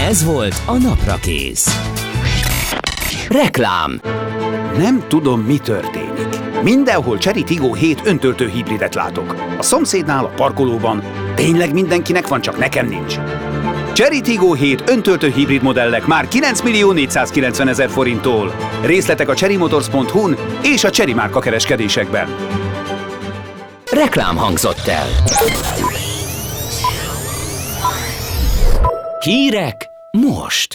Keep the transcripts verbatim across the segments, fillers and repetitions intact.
Ez volt a Naprakész. Reklám. Nem tudom, mi történik. Mindenhol Chery Tiggo hét öntöltő hibridet látok. A szomszédnál, a parkolóban. Tényleg mindenkinek van, csak nekem nincs. Chery Tiggo hét öntöltő hibrid modellek már kilenc millió négyszázkilencven ezer forinttól. Részletek a chery motors pont hu-n és a Chery márka kereskedésekben. Reklám hangzott el. Hírek most.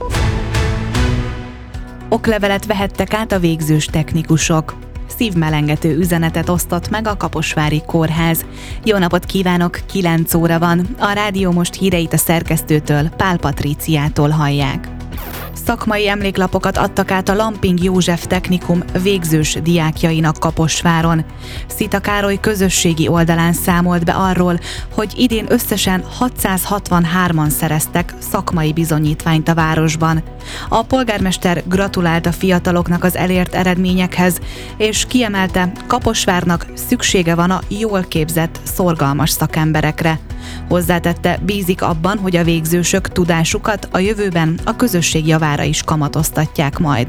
Oklevelet vehettek át a végzős technikusok. Szívmelengető üzenetet osztott meg a Kaposvári Kórház. Jó napot kívánok, kilenc óra van. A rádió most híreit a szerkesztőtől, Pál Patríciától hallják. Szakmai emléklapokat adtak át a Lamping József Technikum végzős diákjainak Kaposváron. Szita Károly közösségi oldalán számolt be arról, hogy idén összesen hatszázhatvanhárman szereztek szakmai bizonyítványt a városban. A polgármester gratulált a fiataloknak az elért eredményekhez, és kiemelte, Kaposvárnak szüksége van a jól képzett, szorgalmas szakemberekre. Hozzátette, bízik abban, hogy a végzősök tudásukat a jövőben a közösség javára is kamatoztatják majd.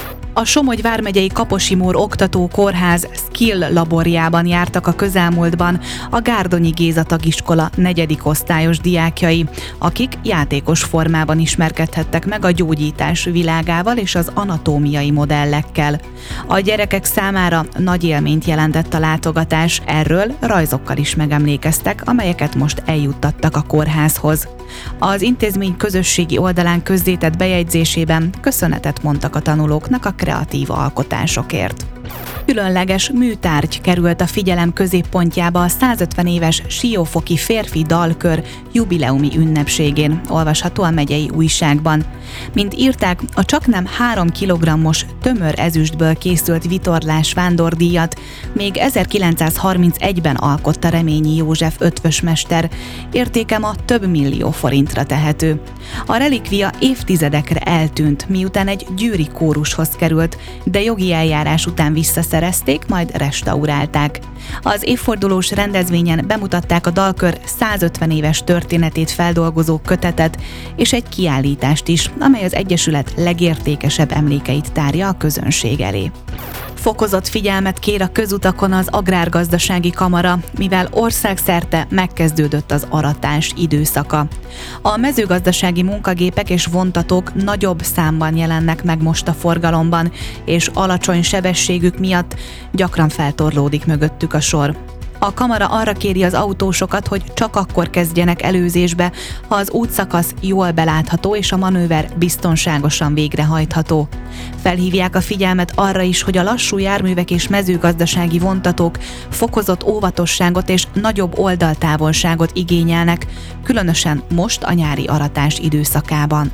A Somogy vármegyei Kaposi-Mór Oktató Kórház Skill laborjában jártak a közelmúltban a Gárdonyi Géza Tagiskola negyedik osztályos diákjai, akik játékos formában ismerkedhettek meg a gyógyítás világával és az anatómiai modellekkel. A gyerekek számára nagy élményt jelentett a látogatás, erről rajzokkal is megemlékeztek, amelyeket most eljuttattak a kórházhoz. Az intézmény közösségi oldalán közzétett bejegyzésében köszönetet mondtak a tanulóknak a kreatív alkotásokért. Különleges műtárgy került a figyelem középpontjába a százötven éves Siófoki férfi dalkör jubileumi ünnepségén, olvasható a megyei újságban. Mint írták, a csaknem három kilogrammos tömör ezüstből készült vitorlás vándordíjat még ezerkilencszázharmincegyben alkotta Reményi József ötvösmester, értéke ma több millió forintra tehető. A relikvia évtizedekre eltűnt, miután egy győri kórushoz került, de jogi eljárás után visszaszerezték, majd restaurálták. Az évfordulós rendezvényen bemutatták a dalkör százötven éves történetét feldolgozó kötetet és egy kiállítást is, amely az egyesület legértékesebb emlékeit tárja a közönség elé. Fokozott figyelmet kér a közutakon az Agrárgazdasági Kamara, mivel országszerte megkezdődött az aratás időszaka. A mezőgazdasági munkagépek és vontatók nagyobb számban jelennek meg most a forgalomban, és alacsony sebességük miatt gyakran feltorlódik mögöttük a sor. A kamara arra kéri az autósokat, hogy csak akkor kezdjenek előzésbe, ha az útszakasz jól belátható és a manőver biztonságosan végrehajtható. Felhívják a figyelmet arra is, hogy a lassú járművek és mezőgazdasági vontatók fokozott óvatosságot és nagyobb oldaltávolságot igényelnek, különösen most a nyári aratás időszakában.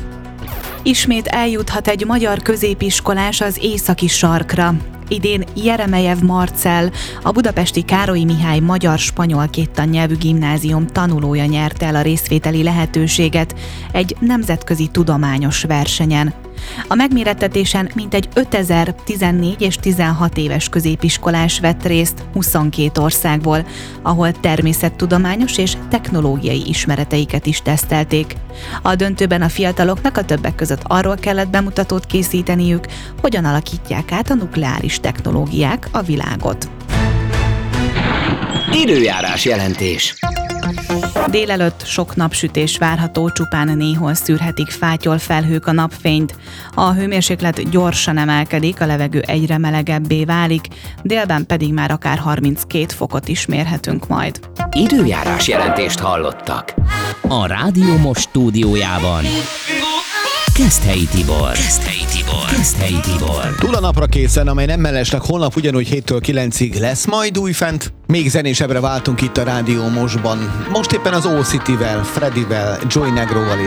Ismét eljuthat egy magyar középiskolás az északi sarkra. Idén Jeremejev Marcell, a budapesti Károlyi Mihály magyar-spanyol kéttannyelvű gimnázium tanulója nyerte el a részvételi lehetőséget egy nemzetközi tudományos versenyen. A megmérettetésen mintegy ötezer tizennégy és tizenhat éves középiskolás vett részt huszonkét országból, ahol természettudományos és technológiai ismereteiket is tesztelték. A döntőben a fiataloknak a többek között arról kellett bemutatót készíteniük, hogyan alakítják át a nukleáris technológiák a világot. Időjárás jelentés. Délelőtt sok napsütés várható, csupán néhol szűrhetik fátyol felhők a napfényt. A hőmérséklet gyorsan emelkedik, a levegő egyre melegebbé válik, délben pedig már akár harminckét fokot is mérhetünk majd. Időjárás jelentést hallottak. A Rádió Most stúdiójában Keszthelyi Tibor. Keszthelyi Tibor. Keszthelyi Tibor. Túl a napra készen, amely nem mellesleg holnap ugyanúgy héttől kilencig lesz majd újfent. Még zenésebbre váltunk itt a Rádió Mostban. Most éppen az O-City-vel, Freddyvel, Joy Negroval